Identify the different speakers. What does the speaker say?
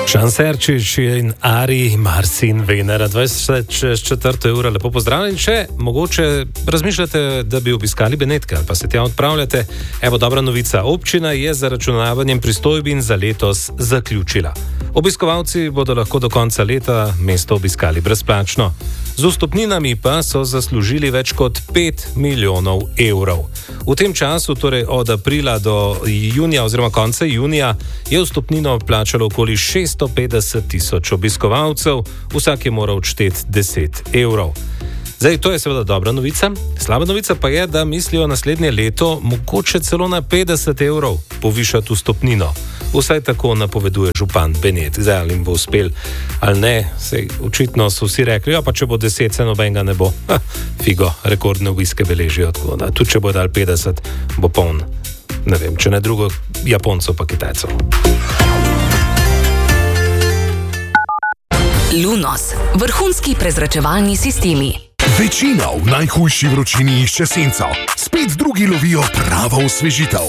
Speaker 1: Čanserčič in Ari, Marcin, Venera, 24 ura, lepo pozdravljeni. Če mogoče razmišljate, da bi obiskali Benetke ali pa se tja odpravljate, evo dobra novica. Občina je z zaračunavanjem pristojbin za letos zaključila. Obiskovalci bodo lahko do konca leta mesto obiskali brezplačno. Z vstopninami pa so zaslužili več kot 5 milijonov evrov. V tem času, torej od aprila do junija oziroma konca junija, je vstopnino plačalo okoli 650 tisoč obiskovalcev, vsak je moral odšteti 10 evrov. Zdaj, to je seveda dobra novica. Slaba novica pa je, da mislijo naslednje leto mogoče celo na 50 evrov povišati vstopnino. Vsaj tako napoveduje župan Benetk. Zdaj, ali jim bo uspel ali ne, sej očitno so vsi rekli, ja pa če bo 10, se nobenega ne bo. Figo, rekordne obiske beležijo tako, da tudi če bo dal 50, bo poln. Ne vem, če ne drugo, Japoncov pa Kitajcev.
Speaker 2: Lunos, vrhunski prezračevalni sistemi.
Speaker 3: Večina v najhujši vročini išče senco, spet drugi lovijo pravo osvežitev.